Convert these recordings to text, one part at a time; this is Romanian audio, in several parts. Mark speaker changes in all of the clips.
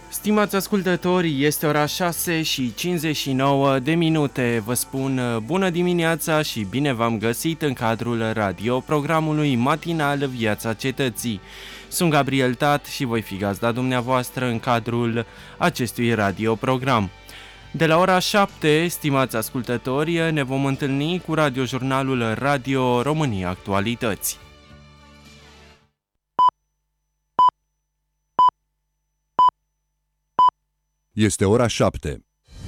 Speaker 1: Stimați ascultători, este ora 6:59. Vă spun bună dimineața și bine v-am găsit în cadrul radioprogramului matinal Viața Cetății. Sunt Gabriel Tat și voi fi gazda dumneavoastră în cadrul acestui radioprogram. De la ora 7, stimați ascultători, ne vom întâlni cu radiojurnalul Radio România Actualități.
Speaker 2: Este ora 7.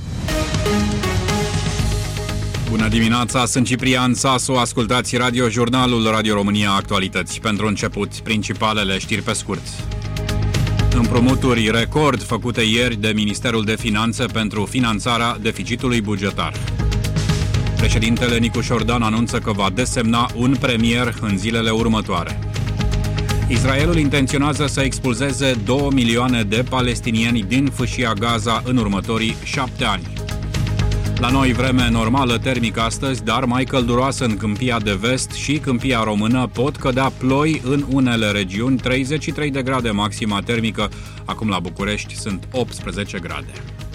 Speaker 3: Bună dimineața, sunt Ciprian Sasu, ascultați radiojurnalul Radio România Actualități. Pentru început, principalele știri pe scurt. Împrumuturi record făcute ieri de Ministerul de Finanțe pentru finanțarea deficitului bugetar. Președintele Nicu Șordan anunță că va desemna un premier în zilele următoare. Israelul intenționează să expulzeze 2 milioane de palestinieni din fâșia Gaza în următorii 7 ani. La noi vreme normală termică astăzi, dar mai călduroasă în Câmpia de Vest și Câmpia Română. Pot cădea ploi în unele regiuni, 33 de grade maxima termică. Acum la București sunt 18 grade.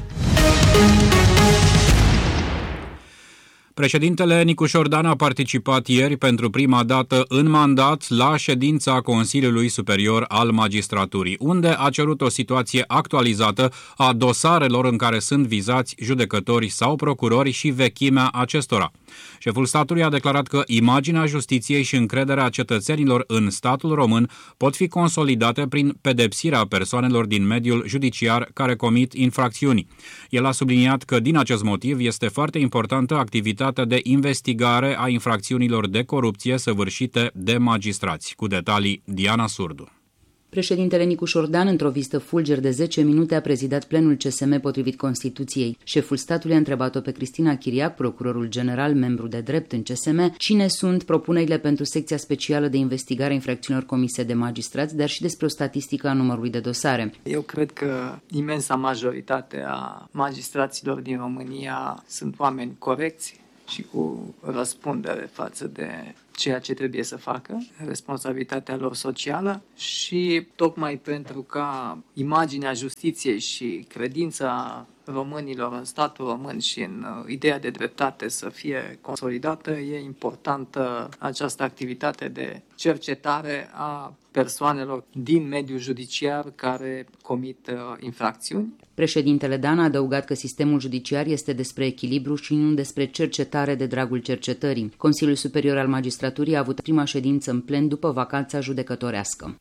Speaker 3: Președintele Nicu Șordan a participat ieri pentru prima dată în mandat la ședința Consiliului Superior al Magistraturii, unde a cerut o situație actualizată a dosarelor în care sunt vizați judecători sau procurori și vechimea acestora. Șeful statului a declarat că imaginea justiției și încrederea cetățenilor în statul român pot fi consolidate prin pedepsirea persoanelor din mediul judiciar care comit infracțiuni. El a subliniat că din acest motiv este foarte importantă activitatea de investigare a infracțiunilor de corupție săvârșite de magistrați. Cu detalii, Diana Surdu.
Speaker 4: Președintele Nicu Șordan, într-o vizită fulger de 10 minute, a prezidat plenul CSM potrivit Constituției. Șeful statului a întrebat-o pe Cristina Chiriac, procurorul general, membru de drept în CSM, cine sunt propunerile pentru secția specială de investigare a infracțiunilor comise de magistrați, dar și despre o statistică a numărului de dosare.
Speaker 5: Eu cred că imensa majoritate a magistraților din România sunt oameni corecți și cu răspundere față de ceea ce trebuie să facă, responsabilitatea lor socială, și tocmai pentru ca imaginea justiției și credința românilor în statul român și în ideea de dreptate să fie consolidată, e importantă această activitate de cercetare a persoanelor din mediul judiciar care comit infracțiuni.
Speaker 4: Președintele Dan a adăugat că sistemul judiciar este despre echilibru și nu despre cercetare de dragul cercetării. Consiliul Superior al Magistraturii a avut prima ședință în plen după vacanța judecătorească.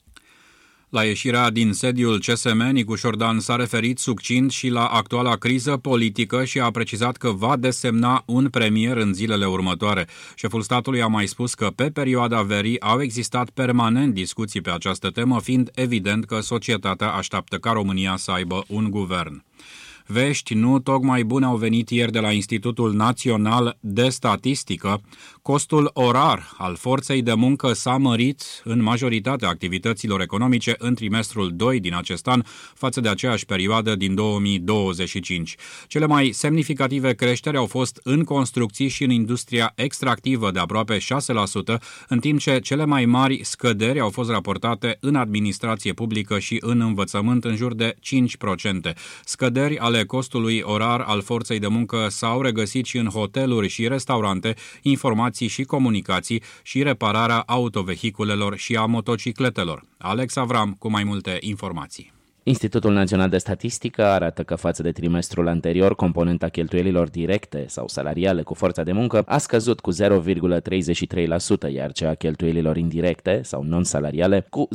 Speaker 3: La ieșirea din sediul CSM, Nicu Șordan s-a referit succint și la actuala criză politică și a precizat că va desemna un premier în zilele următoare. Șeful statului a mai spus că pe perioada verii au existat permanent discuții pe această temă, fiind evident că societatea așteaptă ca România să aibă un guvern. Vești nu tocmai bune au venit ieri de la Institutul Național de Statistică. Costul orar al forței de muncă s-a mărit în majoritatea activităților economice în trimestrul 2 din acest an față de aceeași perioadă din 2025. Cele mai semnificative creșteri au fost în construcții și în industria extractivă de aproape 6%, în timp ce cele mai mari scăderi au fost raportate în administrație publică și în învățământ, în jur de 5%. Scăderi ale costului orar al forței de muncă s-au regăsit și în hoteluri și restaurante, informații și comunicații și repararea autovehiculelor și a motocicletelor. Alex Avram cu mai multe informații.
Speaker 6: Institutul Național de Statistică arată că față de trimestrul anterior, componenta cheltuielilor directe sau salariale cu forța de muncă a scăzut cu 0,33%, iar cea a cheltuielilor indirecte sau non-salariale cu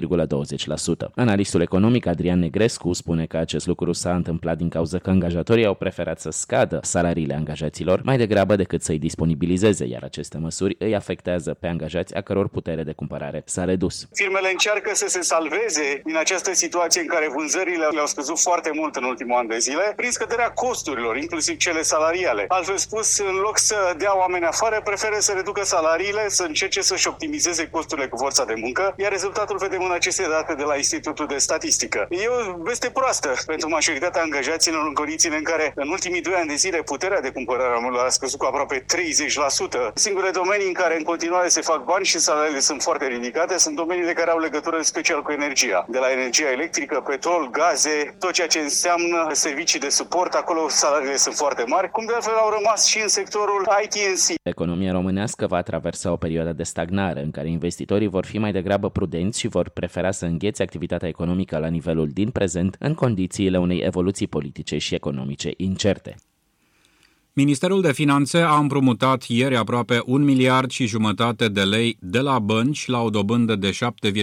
Speaker 6: 0,20%. Analistul economic Adrian Negrescu spune că acest lucru s-a întâmplat din cauza că angajatorii au preferat să scadă salariile angajaților mai degrabă decât să-i disponibilizeze, iar aceste măsuri îi afectează pe angajați a căror putere de cumpărare s-a redus.
Speaker 7: Firmele încearcă să se salveze din această situație în care vânzările le-au scăzut foarte mult în ultimul an de zile, prin scăderea costurilor, inclusiv cele salariale. Altfel spus, în loc să dea oameni afară, preferă să reducă salariile, să încerce să-și optimizeze costurile cu forța de muncă, iar rezultatul vedem în aceste date de la Institutul de Statistică. E o veste proastă pentru majoritatea angajaților în condițiile în care în ultimii 2 ani de zile puterea de cumpărare a scăzut cu aproape 30%. Singurele domenii în care în continuare se fac bani și salariile sunt foarte ridicate sunt domeniile care au legătură special cu energia, de la energia electrică, petrol, gaze, tot ceea ce înseamnă servicii de suport, acolo salariile sunt foarte mari, cum de altfel au rămas și în sectorul IT&C.
Speaker 6: Economia românească va traversa o perioadă de stagnare în care investitorii vor fi mai degrabă prudenți și vor prefera să înghețe activitatea economică la nivelul din prezent în condițiile unei evoluții politice și economice incerte.
Speaker 3: Ministerul de Finanțe a împrumutat ieri aproape 1,5 miliarde de lei de la bănci la o dobândă de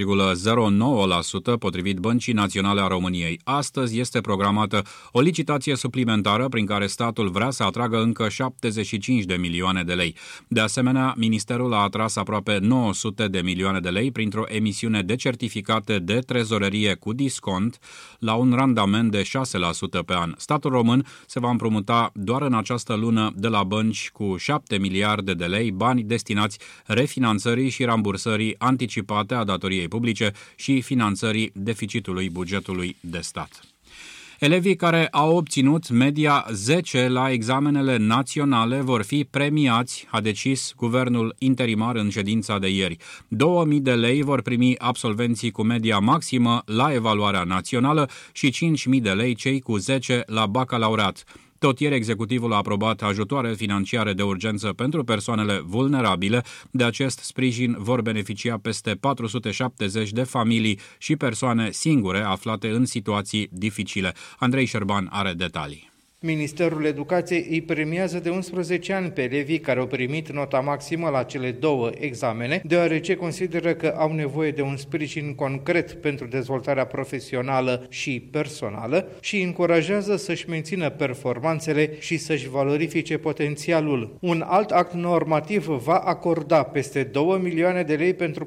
Speaker 3: 7,09% potrivit Băncii Naționale a României. Astăzi este programată o licitație suplimentară prin care statul vrea să atragă încă 75 de milioane de lei. De asemenea, Ministerul a atras aproape 900 de milioane de lei printr-o emisiune de certificate de trezorerie cu discont la un randament de 6% pe an. Statul român se va împrumuta doar în această lună de la bănci cu 7 miliarde de lei, bani destinați refinanțării și rambursării anticipate a datoriei publice și finanțării deficitului bugetului de stat. Elevii care au obținut media 10 la examenele naționale vor fi premiați, a decis guvernul interimar în ședința de ieri. 2000 de lei vor primi absolvenții cu media maximă la evaluarea națională și 5000 de lei cei cu 10 la bacalaureat. Tot ieri, executivul a aprobat ajutoare financiare de urgență pentru persoanele vulnerabile. De acest sprijin vor beneficia peste 470 de familii și persoane singure aflate în situații dificile. Andrei Șerban are detalii.
Speaker 8: Ministerul Educației îi premiază de 11 ani pe elevii care au primit nota maximă la cele două examene, deoarece consideră că au nevoie de un sprijin concret pentru dezvoltarea profesională și personală și încurajează să-și mențină performanțele și să-și valorifice potențialul. Un alt act normativ va acorda peste 2 milioane de lei pentru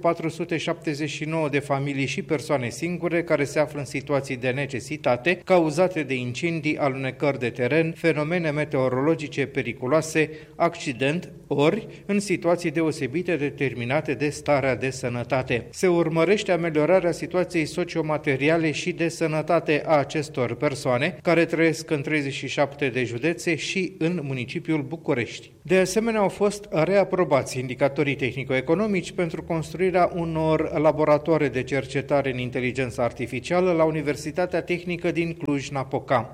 Speaker 8: 479 de familii și persoane singure care se află în situații de necesitate cauzate de incendii, alunecări de teren, fenomene meteorologice periculoase, accident, ori în situații deosebite determinate de starea de sănătate. Se urmărește ameliorarea situației sociomateriale și de sănătate a acestor persoane care trăiesc în 37 de județe și în municipiul București. De asemenea, au fost reaprobați indicatorii tehnico-economici pentru construirea unor laboratoare de cercetare în inteligență artificială la Universitatea Tehnică din Cluj-Napoca.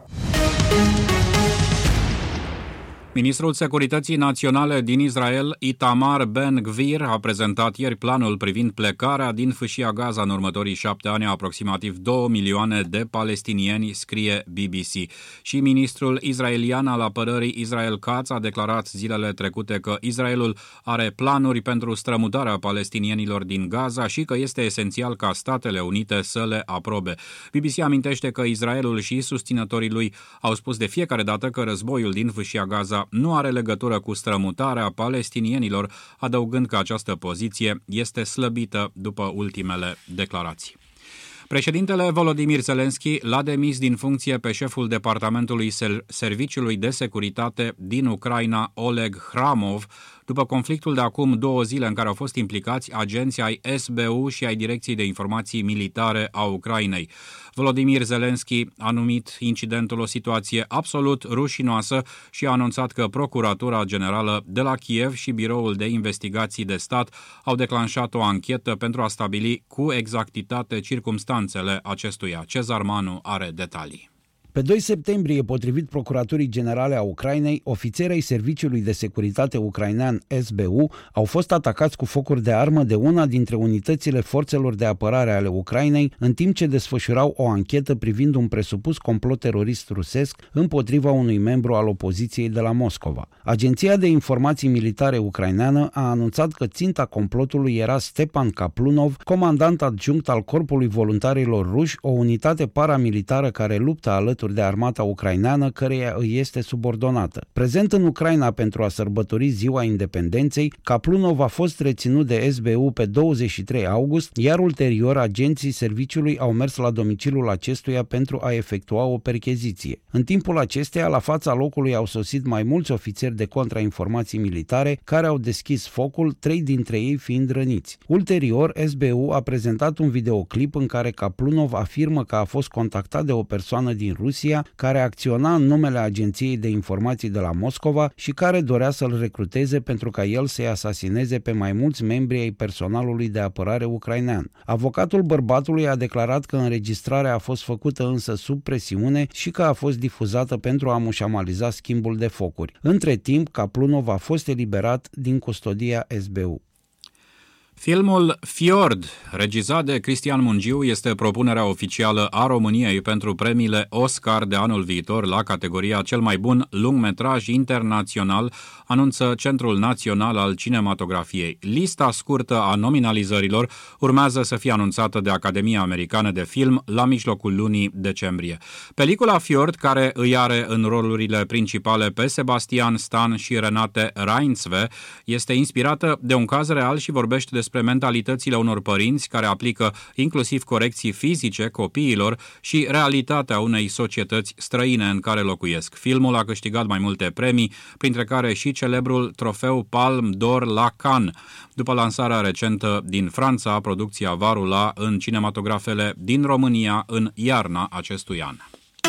Speaker 3: Ministrul Securității Naționale din Israel, Itamar Ben-Gvir, a prezentat ieri planul privind plecarea din Fâșia Gaza în următorii 7 ani a aproximativ 2 milioane de palestinieni, scrie BBC. Și ministrul israelian al apărării Israel Katz a declarat zilele trecute că Israelul are planuri pentru strămutarea palestinienilor din Gaza și că este esențial ca Statele Unite să le aprobe. BBC amintește că Israelul și susținătorii lui au spus de fiecare dată că războiul din Fâșia Gaza nu are legătură cu strămutarea palestinienilor, adăugând că această poziție este slăbită după ultimele declarații. Președintele Volodymyr Zelensky l-a demis din funcție pe șeful Departamentului Serviciului de Securitate din Ucraina, Oleg Hramov, după conflictul de acum 2 zile în care au fost implicați agenții ai SBU și ai Direcției de Informații Militare a Ucrainei. Volodymyr Zelensky a numit incidentul o situație absolut rușinoasă și a anunțat că Procuratura Generală de la Kiev și Biroul de Investigații de Stat au declanșat o anchetă pentru a stabili cu exactitate circumstanțele acestuia. Cezar Manu are detalii.
Speaker 9: Pe 2 septembrie, potrivit Procuraturii Generale a Ucrainei, ofițerii ai Serviciului de Securitate ucrainean SBU au fost atacați cu focuri de armă de una dintre unitățile forțelor de apărare ale Ucrainei, în timp ce desfășurau o anchetă privind un presupus complot terorist rusesc împotriva unui membru al opoziției de la Moscova. Agenția de Informații Militare ucraineană a anunțat că ținta complotului era Stepan Kaplunov, comandant adjunct al Corpului Voluntarilor Ruși, o unitate paramilitară care luptă alături de armata ucraineană căreia îi este subordonată. Prezent în Ucraina pentru a sărbători Ziua Independenței, Kaplunov a fost reținut de SBU pe 23 august, iar ulterior agenții serviciului au mers la domiciliul acestuia pentru a efectua o percheziție. În timpul acesteia, la fața locului au sosit mai mulți ofițeri de contrainformații militare care au deschis focul, 3 dintre ei fiind răniți. Ulterior, SBU a prezentat un videoclip în care Kaplunov afirmă că a fost contactat de o persoană din Rusia Rusia, care acționa în numele Agenției de Informații de la Moscova și care dorea să-l recruteze pentru ca el să-i asasineze pe mai mulți membri ai personalului de apărare ucrainean. Avocatul bărbatului a declarat că înregistrarea a fost făcută însă sub presiune și că a fost difuzată pentru a mușamaliza schimbul de focuri. Între timp, Kaplunov a fost eliberat din custodia SBU.
Speaker 3: Filmul Fjord, regizat de Cristian Mungiu, este propunerea oficială a României pentru premiile Oscar de anul viitor la categoria cel mai bun lungmetraj internațional, anunță Centrul Național al Cinematografiei. Lista scurtă a nominalizărilor urmează să fie anunțată de Academia Americană de Film la mijlocul lunii decembrie. Pelicula Fjord, care îi are în rolurile principale pe Sebastian Stan și Renate Reinsve, este inspirată de un caz real și vorbește despre mentalitățile unor părinți care aplică inclusiv corecții fizice copiilor și realitatea unei societăți străine în care locuiesc. Filmul a câștigat mai multe premii, printre care și celebrul trofeu Palme d'Or la Cannes. După lansarea recentă din Franța, producția va rula în cinematografele din România în iarna acestui an.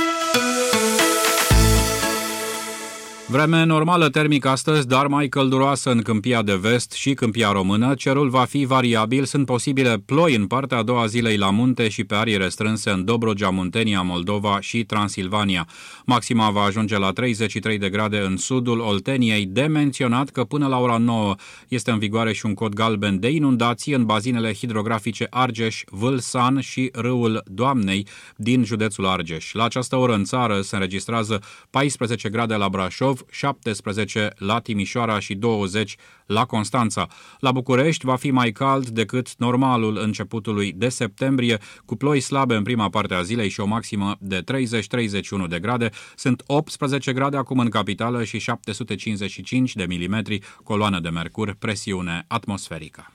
Speaker 3: Vreme normală termică astăzi, dar mai călduroasă în Câmpia de Vest și Câmpia Română. Cerul va fi variabil, sunt posibile ploi în partea a doua zilei la munte și pe arii restrânse în Dobrogea, Muntenia, Moldova și Transilvania. Maxima va ajunge la 33 de grade în sudul Olteniei. De menționat că până la ora 9 este în vigoare și un cod galben de inundații în bazinele hidrografice Argeș, Vâlsan și Râul Doamnei din județul Argeș. La această oră în țară se înregistrează 14 grade la Brașov, 17 la Timișoara și 20 la Constanța. La București va fi mai cald decât normalul începutului de septembrie, cu ploi slabe în prima parte a zilei și o maximă de 30-31 de grade. Sunt 18 grade acum în capitală și 755 de milimetri coloană de mercur, presiune atmosferică.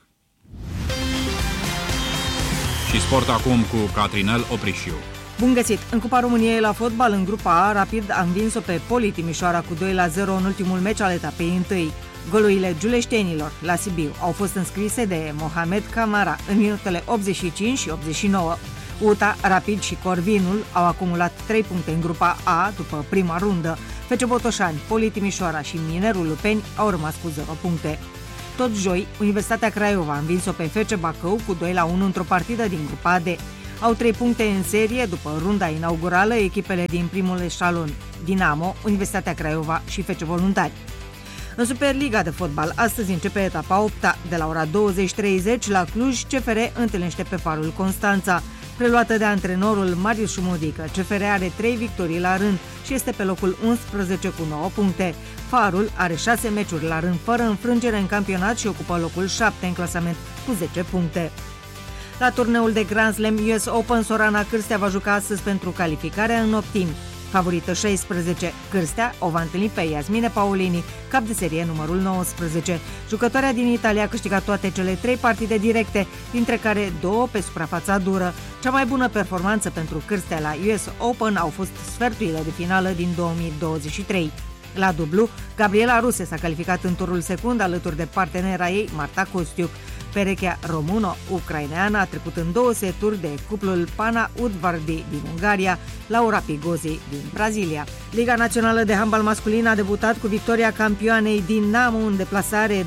Speaker 3: Și sport acum cu Catrinel Oprișiu.
Speaker 10: Bun găsit! În Cupa României la fotbal, în grupa A, Rapid a învins-o pe Poli Timișoara cu 2-0 în ultimul meci al etapei întâi. Golurile giuleștenilor la Sibiu au fost înscrise de Mohamed Camara în minutele 85 și 89. UTA, Rapid și Corvinul au acumulat 3 puncte în grupa A după prima rundă. FC Botoșani, Poli Timișoara și Minerul Lupeni au rămas cu 0 puncte. Tot joi, Universitatea Craiova a învins-o pe FC Bacău cu 2-1 într-o partidă din grupa D. Au 3 puncte în serie după runda inaugurală echipele din primul eșalon, Dinamo, Universitatea Craiova și FC Voluntari. În Superliga de fotbal, astăzi începe etapa 8-a. De la ora 20:30 la Cluj, CFR întâlnește pe Farul Constanța. Preluată de antrenorul Marius Șumudică, CFR are 3 victorii la rând și este pe locul 11 cu 9 puncte. Farul are 6 meciuri la rând fără înfrângere în campionat și ocupă locul 7 în clasament cu 10 puncte. La turneul de Grand Slam US Open, Sorana Cârstea va juca astăzi pentru calificarea în optimi. Favorită 16, Cârstea o va întâlni pe Iasmine Paolini, cap de serie numărul 19. Jucătoarea din Italia a câștigat toate cele 3 partide directe, dintre care 2 pe suprafața dură. Cea mai bună performanță pentru Cârstea la US Open au fost sferturile de finală din 2023. La dublu, Gabriela Ruse s-a calificat în turul secund alături de partenera ei, Marta Kostiuk. Perechea româno-ucraineană a trecut în 2 seturi de cuplul Pana Udvardi din Ungaria, Laura Pigosi din Brazilia. Liga Națională de Handbal Masculin a debutat cu victoria campioanei Dinamo în deplasare 23-22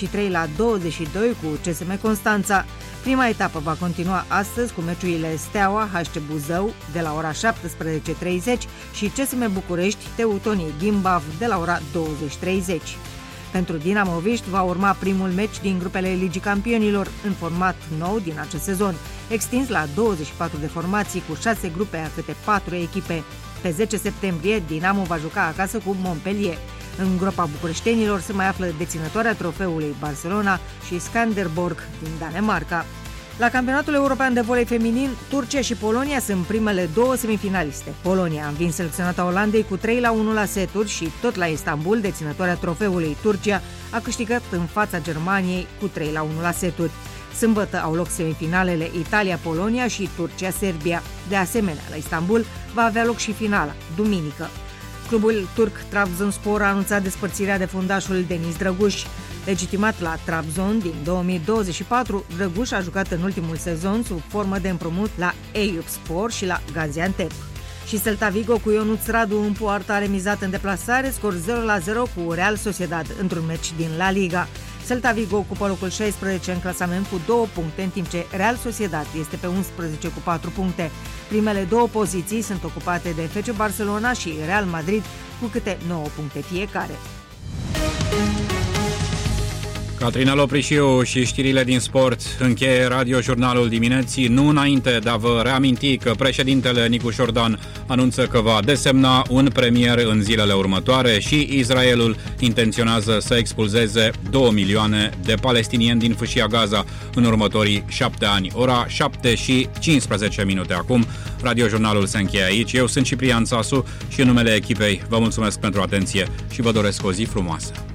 Speaker 10: cu CSM Constanța. Prima etapă va continua astăzi cu meciurile Steaua HC Buzău de la ora 17:30 și CSM București Teutonie Gimbav de la ora 20:30. Pentru dinamoviști va urma primul meci din grupele Ligii Campionilor în format nou din acest sezon, extins la 24 de formații cu 6 grupe a câte 4 echipe. Pe 10 septembrie, Dinamo va juca acasă cu Montpellier. În groapa bucureștenilor se mai află deținătoarea trofeului Barcelona și Skanderborg din Danemarca. La campionatul european de volei feminin, Turcia și Polonia sunt primele 2 semifinaliste. Polonia a învins selecționata Olandei cu 3-1 la seturi și tot la Istanbul, deținătoarea trofeului Turcia a câștigat în fața Germaniei cu 3-1 la seturi. Sâmbătă au loc semifinalele Italia-Polonia și Turcia-Serbia. De asemenea, la Istanbul va avea loc și finala, duminică. Clubul turc Trabzonspor a anunțat despărțirea de fundașul Deniz Drăguș. Legitimat la Trabzon din 2024, Drăguș a jucat în ultimul sezon sub formă de împrumut la Eyüpspor și la Gaziantep. Și Celta Vigo cu Ionuț Radu în poartă a remizat în deplasare, scor 0-0 cu Real Sociedad într-un meci din La Liga. Celta Vigo ocupă locul 16 în clasament cu 2 puncte, în timp ce Real Sociedad este pe 11 cu 4 puncte. Primele 2 poziții sunt ocupate de FC Barcelona și Real Madrid cu câte 9 puncte fiecare.
Speaker 3: Catrina Loprișiu și știrile din sport încheie radiojurnalul dimineții, nu înainte de a vă reaminti că președintele Nicu Șordan anunță că va desemna un premier în zilele următoare și Israelul intenționează să expulzeze 2 milioane de palestinieni din Fâșia Gaza în următorii 7 ani. Ora 7:15 acum. Radiojurnalul se încheie aici. Eu sunt Ciprian Țasu și în numele echipei vă mulțumesc pentru atenție și vă doresc o zi frumoasă.